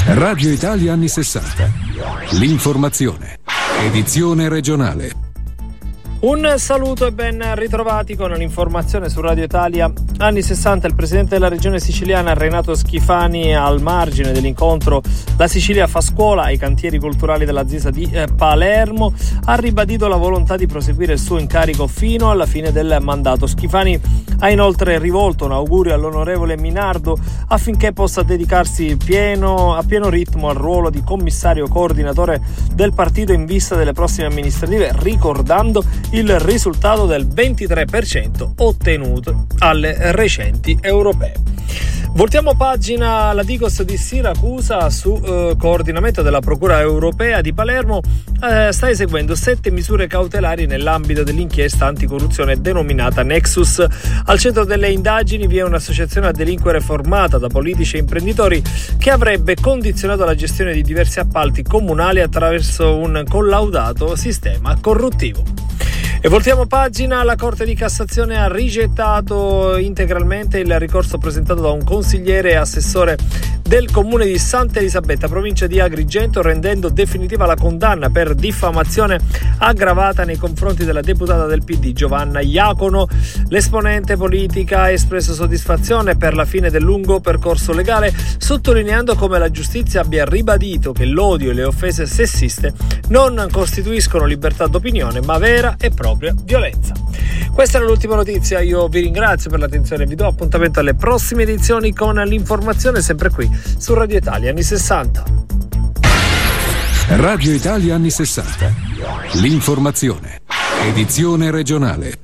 Radio Italia anni 60. L'informazione. Edizione regionale. Un saluto e ben ritrovati con l'informazione su Radio Italia anni 60. Il presidente della regione siciliana Renato Schifani, al margine dell'incontro La Sicilia fa scuola ai cantieri culturali della ZISA di Palermo, ha ribadito la volontà di proseguire il suo incarico fino alla fine del mandato. Schifani ha inoltre rivolto un augurio all'onorevole Minardo affinché possa dedicarsi a pieno ritmo al ruolo di commissario coordinatore del partito in vista delle prossime amministrative, ricordando il risultato del 23% ottenuto alle recenti europee. Voltiamo pagina. La Digos di Siracusa, su coordinamento della Procura Europea di Palermo, sta eseguendo 7 misure cautelari nell'ambito dell'inchiesta anticorruzione denominata Nexus. Al centro delle indagini vi è un'associazione a delinquere formata da politici e imprenditori che avrebbe condizionato la gestione di diversi appalti comunali attraverso un collaudato sistema corruttivo. E voltiamo pagina. La Corte di Cassazione ha rigettato integralmente il ricorso presentato da un consigliere e assessore del comune di Santa Elisabetta, provincia di Agrigento, rendendo definitiva la condanna per diffamazione aggravata nei confronti della deputata del PD Giovanna Iacono. L'esponente politica ha espresso soddisfazione per la fine del lungo percorso legale, sottolineando come la giustizia abbia ribadito che l'odio e le offese sessiste non costituiscono libertà d'opinione, ma vera e propria violenza. Questa era l'ultima notizia. Io vi ringrazio per l'attenzione e vi do appuntamento alle prossime edizioni con l'informazione, sempre qui su Radio Italia anni 60. Radio Italia anni 60. L'informazione. Edizione regionale.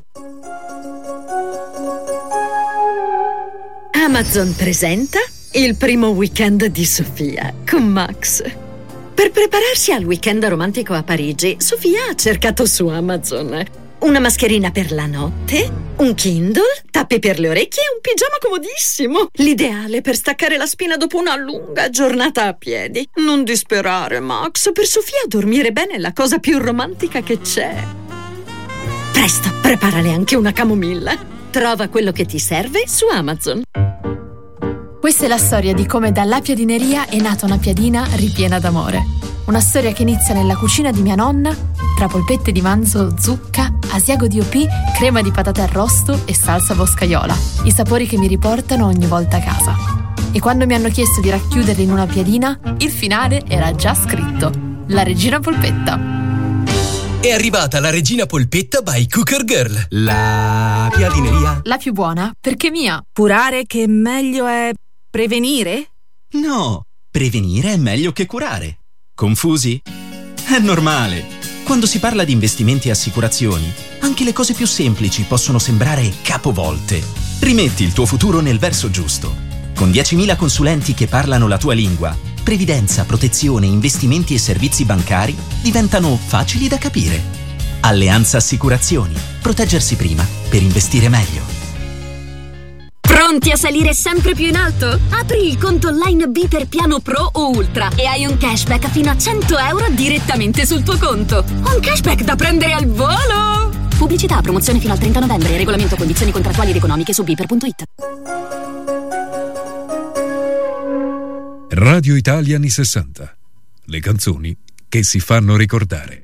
Amazon presenta il primo weekend di Sofia con Max. Per prepararsi al weekend romantico a Parigi, Sofia ha cercato su Amazon una mascherina per la notte, un Kindle, tappi per le orecchie e un pigiama comodissimo. L'ideale per staccare la spina dopo una lunga giornata a piedi. Non disperare, Max. Per Sofia dormire bene è la cosa più romantica che c'è. Presto, preparale anche una camomilla. Trova quello che ti serve su Amazon. Questa è la storia di come dalla piadineria è nata una piadina ripiena d'amore. Una storia che inizia nella cucina di mia nonna, tra polpette di manzo, zucca, asiago di OP, crema di patate arrosto e salsa boscaiola. I sapori che mi riportano ogni volta a casa. E quando mi hanno chiesto di racchiuderli in una piadina, il finale era già scritto: La Regina Polpetta. È arrivata la Regina Polpetta by Cooker Girl. La piadineria. La più buona, perché mia. Curare che meglio è prevenire? No, prevenire è meglio che curare. Confusi? È normale. Quando si parla di investimenti e assicurazioni, anche le cose più semplici possono sembrare capovolte. Rimetti il tuo futuro nel verso giusto. Con 10.000 consulenti che parlano la tua lingua, previdenza, protezione, investimenti e servizi bancari diventano facili da capire. Alleanza Assicurazioni. Proteggersi prima per investire meglio. Pronti a salire sempre più in alto? Apri il conto online Biter Piano Pro o Ultra e hai un cashback fino a 100 euro direttamente sul tuo conto. Un cashback da prendere al volo! Pubblicità, promozione fino al 30 novembre. Regolamento, condizioni contrattuali ed economiche su biper.it. Radio Italia anni 60. Le canzoni che si fanno ricordare.